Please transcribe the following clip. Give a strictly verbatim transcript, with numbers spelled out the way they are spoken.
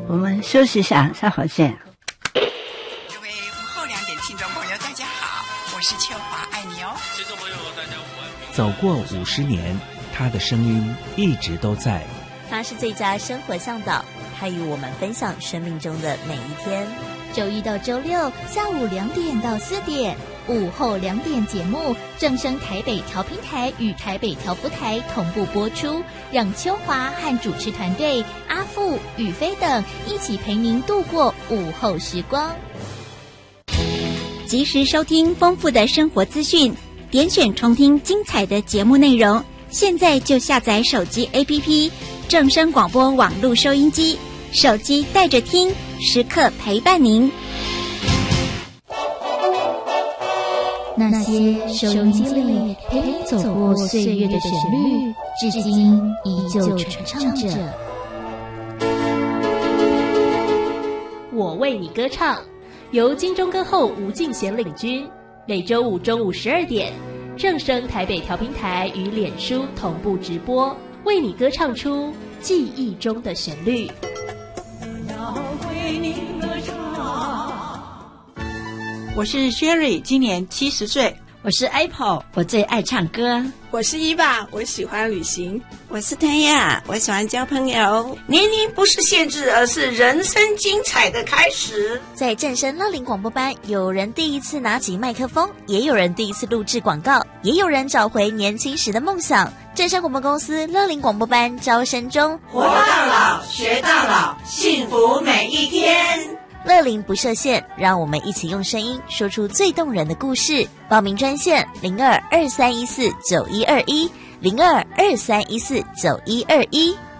我们休息一下，稍后见。 各位午后两点听众朋友大家好，我是秋华，爱你哦。听众朋友大家午安。 走过五十年，他的声音一直都在。 他是最佳生活向导，他与我们分享生命中的每一天。 周一到周六下午两点到四点，午后两点节目正声台北调频台与台北调布台同步播出，让秋华和主持团队阿富、宇飞等一起陪您度过午后时光。 及时收听丰富的生活资讯，点选重听精彩的节目内容。现在就下载手机 A P P 正声广播网络收音机，手机带着听，时刻陪伴您。 那些收音机里陪你走过岁月的旋律，至今依旧传唱着。 我为你歌唱，由金钟歌后吴敬贤领军，每周五中午十二点，正声台北调频台与脸书同步直播，为你歌唱出记忆中的旋律。 我要为你歌唱。 我是 Sherry， 今年七十岁。 我是 Apple， 我最爱唱歌。 我是伊爸，我喜欢旅行。 我是谭雅，我喜欢交朋友。 年龄不是限制，而是人生精彩的开始。 在正声乐龄广播班，有人第一次拿起麦克风，也有人第一次录制广告，也有人找回年轻时的梦想。正声广播公司乐龄广播班招生中， 活到老，学到老，幸福每一天。 乐龄不设限，让我们一起用声音说出最动人的故事。报名专线零二二三一四九一二一零二二三一四九一二一。